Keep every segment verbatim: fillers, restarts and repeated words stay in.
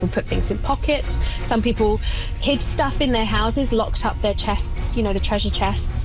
People put things in pockets. Some people hid stuff in their houses, locked up their chests, you know, the treasure chests.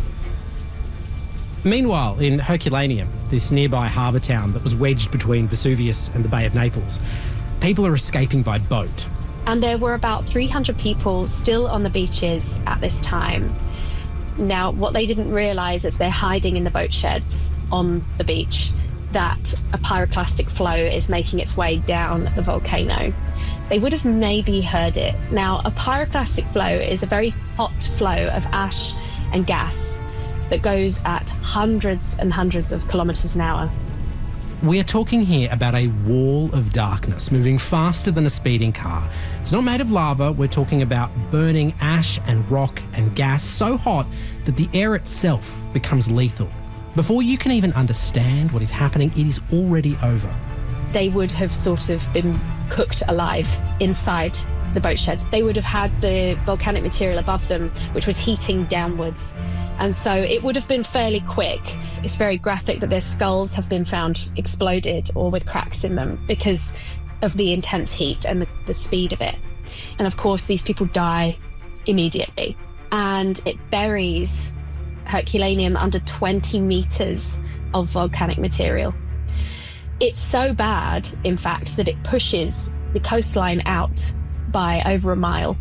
Meanwhile, in Herculaneum, this nearby harbour town that was wedged between Vesuvius and the Bay of Naples, people are escaping by boat. And there were about three hundred people still on the beaches at this time. Now, what they didn't realise is they're hiding in the boat sheds on the beach, that a pyroclastic flow is making its way down the volcano. They would have maybe heard it. Now, a pyroclastic flow is a very hot flow of ash and gas that goes at hundreds and hundreds of kilometres an hour. We are talking here about a wall of darkness moving faster than a speeding car. It's not made of lava. We're talking about burning ash and rock and gas so hot that the air itself becomes lethal. Before you can even understand what is happening, it is already over. They would have sort of been cooked alive inside the boat sheds. They would have had the volcanic material above them, which was heating downwards. And so it would have been fairly quick. It's very graphic, but their skulls have been found exploded or with cracks in them because of the intense heat and the, the speed of it. And of course, these people die immediately. And it buries Herculaneum under twenty metres of volcanic material. It's so bad, in fact, that it pushes the coastline out by over a mile.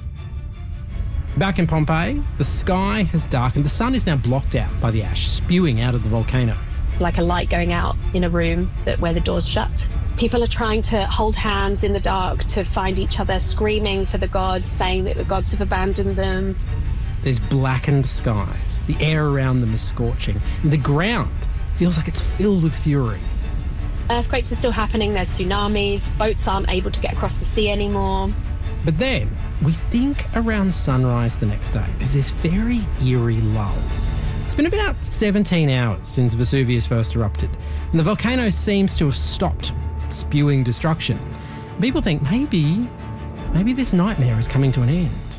Back in Pompeii, the sky has darkened. The sun is now blocked out by the ash spewing out of the volcano. Like a light going out in a room that where the door's shut. People are trying to hold hands in the dark to find each other, screaming for the gods, saying that the gods have abandoned them. There's blackened skies. The air around them is scorching. And the ground feels like it's filled with fury. Earthquakes are still happening. There's tsunamis. Boats aren't able to get across the sea anymore. But then, we think around sunrise the next day, there's this very eerie lull. It's been about seventeen hours since Vesuvius first erupted, and the volcano seems to have stopped spewing destruction. People think maybe, maybe this nightmare is coming to an end.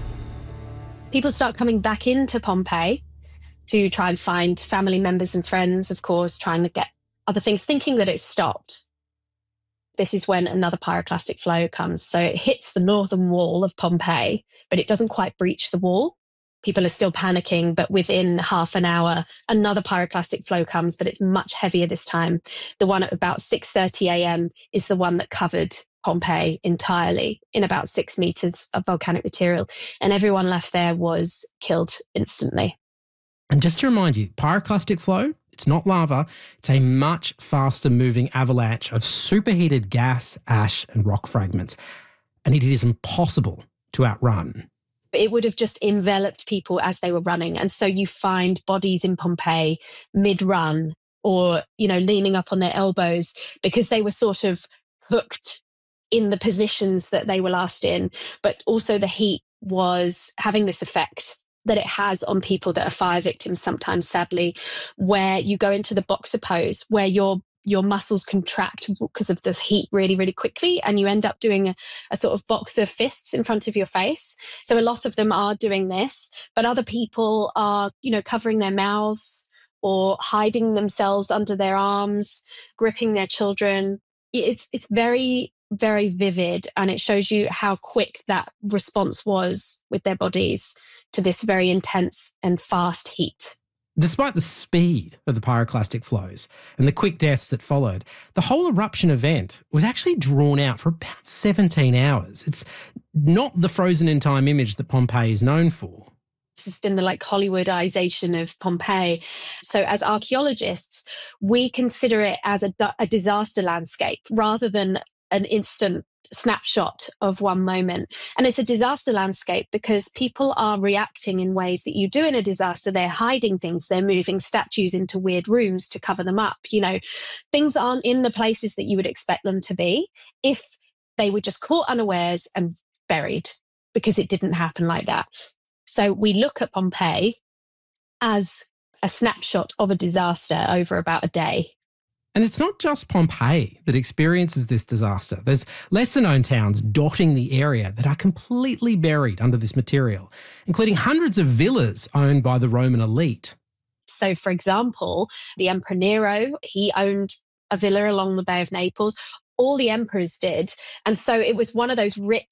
People start coming back into Pompeii to try and find family members and friends, of course, trying to get other things, thinking that it's stopped. This is when another pyroclastic flow comes. So it hits the northern wall of Pompeii, but it doesn't quite breach the wall. People are still panicking, but within half an hour, another pyroclastic flow comes, but it's much heavier this time. The one at about six thirty a.m. is the one that covered Pompeii entirely in about six metres of volcanic material. And everyone left there was killed instantly. And just to remind you, pyroclastic flow, it's not lava. It's a much faster moving avalanche of superheated gas, ash and rock fragments. And it is impossible to outrun. It would have just enveloped people as they were running. And so you find bodies in Pompeii mid-run or, you know, leaning up on their elbows because they were sort of hooked in the positions that they were last in. But also the heat was having this effect that it has on people that are fire victims sometimes, sadly, where you go into the boxer pose, where your your muscles contract because of the heat really, really quickly, and you end up doing a, a sort of boxer fists in front of your face. So a lot of them are doing this, but other people are, you know, covering their mouths or hiding themselves under their arms, gripping their children. It's it's very, very vivid, and it shows you how quick that response was with their bodies to this very intense and fast heat. Despite the speed of the pyroclastic flows and the quick deaths that followed, the whole eruption event was actually drawn out for about seventeen hours. It's not the frozen in time image that Pompeii is known for. This has been the like Hollywoodization of Pompeii. So as archaeologists, we consider it as a, a disaster landscape rather than an instant snapshot of one moment. And it's a disaster landscape because people are reacting in ways that you do in a disaster. They're hiding things. They're moving statues into weird rooms to cover them up. You know, things aren't in the places that you would expect them to be if they were just caught unawares and buried, because it didn't happen like that. So we look at Pompeii as a snapshot of a disaster over about a day. And it's not just Pompeii that experiences this disaster. There's lesser-known towns dotting the area that are completely buried under this material, including hundreds of villas owned by the Roman elite. So, for example, the Emperor Nero, he owned a villa along the Bay of Naples. all the emperors did. And so it was one of those rich